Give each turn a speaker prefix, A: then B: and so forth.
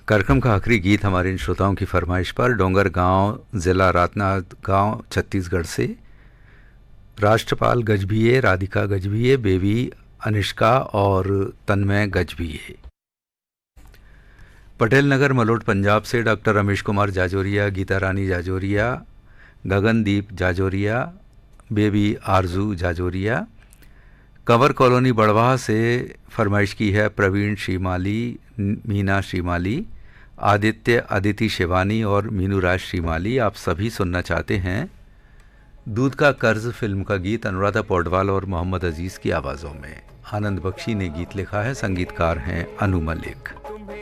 A: कार्यक्रम का आखिरी गीत हमारे इन श्रोताओं की फरमाइश पर डोंगर गांव, ज़िला राजनांदगांव, छत्तीसगढ़ से राष्ट्रपाल गजभिये, राधिका गजभिये, बेबी अनिष्का और तन्मय गजभिये। पटेल नगर मलोट पंजाब से डॉक्टर रमेश कुमार जाजोरिया, गीता रानी जाजोरिया, गगनदीप जाजोरिया, बेबी आरजू जाजोरिया। कंवर कॉलोनी बड़वाह से फरमाइश की है प्रवीण श्रीमाली, मीना श्रीमाली, आदित्य अदिति शिवानी और मीनू राज श्रीमाली। आप सभी सुनना चाहते हैं दूध का कर्ज फिल्म का गीत अनुराधा पौडवाल और मोहम्मद अजीज़ की आवाज़ों में। आनंद बख्शी ने गीत लिखा है, संगीतकार हैं अनु मलिक।